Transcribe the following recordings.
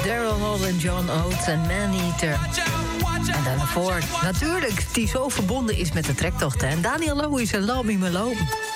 Daryl Hall en John Oates en Maneater. En daarvoor natuurlijk die zo verbonden is met de trektochten. En Daniel Lewis en Lomi Malone.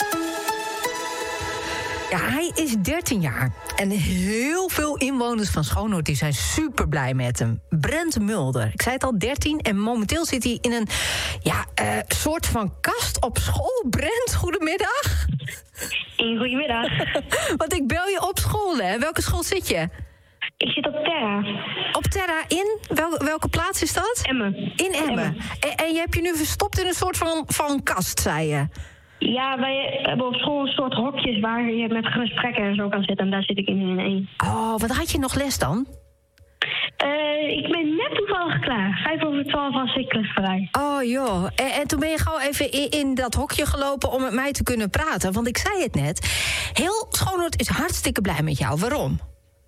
Ja, hij is 13 jaar. En heel veel inwoners van Schoonhoord die zijn super blij met hem. Brent Mulder. Ik zei het al, 13. En momenteel zit hij in een soort van kast op school. Brent, goedemiddag. Goedemiddag. Want ik bel je op school, hè? Welke school zit je? Ik zit op Terra. Op Terra in? Welke plaats is dat? Emmen. In Emmen. En je hebt je nu verstopt in een soort van kast, zei je? Ja, wij hebben op school een soort hokjes waar je met gesprekken en zo kan zitten. En daar zit ik in één. Oh, wat had je nog les dan? Ik ben net toevallig klaar. 11:55 was ik vrij. Oh joh. En toen ben je gewoon even in dat hokje gelopen om met mij te kunnen praten. Want ik zei het net. Heel Schoonhoord is hartstikke blij met jou. Waarom?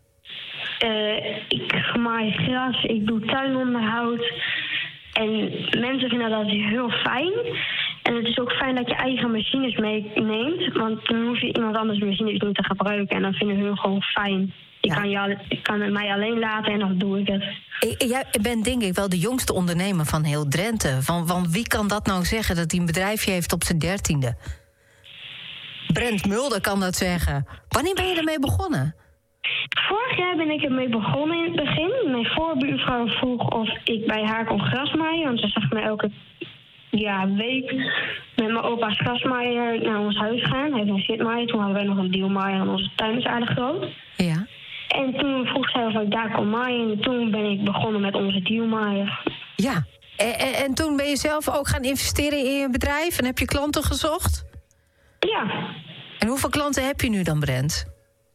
Ik maai gras, ik doe tuinonderhoud. En mensen vinden dat heel fijn. En het is ook fijn dat je eigen machines meeneemt. Want dan hoef je iemand anders machines niet te gebruiken. En dan vinden hun gewoon fijn. Je kan het mij alleen laten en dan doe ik het. Jij bent denk ik wel de jongste ondernemer van heel Drenthe. Van wie kan dat nou zeggen dat hij een bedrijfje heeft op zijn 13e? Brent Mulder kan dat zeggen. Wanneer ben je ermee begonnen? Vorig jaar ben ik ermee begonnen in het begin. Mijn voorbuurvrouw vroeg of ik bij haar kon grasmaaien. Want ze zag me elke week met mijn opa's grasmaaier naar ons huis gaan. Hij heeft een zitmaaier. Toen hadden wij nog een deelmaaier en onze tuin is aardig groot. Ja. En toen vroeg zij of ik daar kon maaien. En toen ben ik begonnen met onze deelmaaier. Ja. En toen ben je zelf ook gaan investeren in je bedrijf en heb je klanten gezocht? Ja. En hoeveel klanten heb je nu dan, Brent?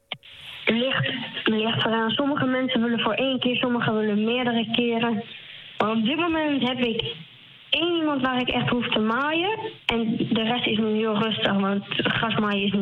Ligt eraan. Sommige mensen willen voor 1 keer, sommigen willen meerdere keren. Maar op dit moment heb ik 1 iemand waar ik echt hoef te maaien. En de rest is nu heel rustig, want grasmaaien is niet